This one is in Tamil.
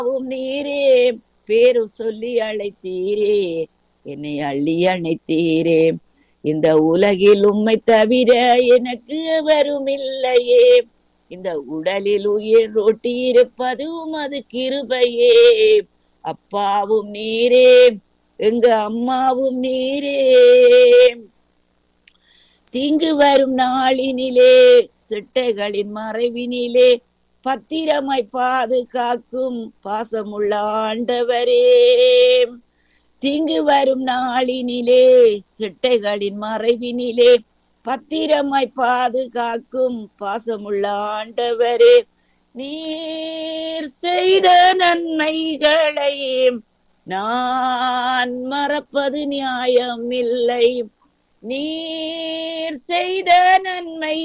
நீரே பேரு சொல்லி அழைத்தீரே, என்னை அள்ளி அணைத்தீரே. இந்த உலகில் உம்மை தவிர எனக்கு வருமில்லையே, இந்த உடலில் உயிர் ரொட்டி இருப்பதும் அது கிருபையே. அப்பாவும் நீரே, எங்க அம்மாவும் நீரே. தீங்கு வரும் நாளினிலே, சிட்டைகளின் மறைவினிலே பத்திரமாய் பாதுகாக்கும் பாசமுள்ள ஆண்டவரே. தீங்கு வரும் நாளினிலே, சிட்டைகளின் மறைவினிலே பத்திரமாய் பாதுகாக்கும் பாசமுள்ள ஆண்டவரே. நீர் செய்த நன்மைகளை நான் மறப்பது நியாயம் இல்லை. நீர் செய்த நன்மை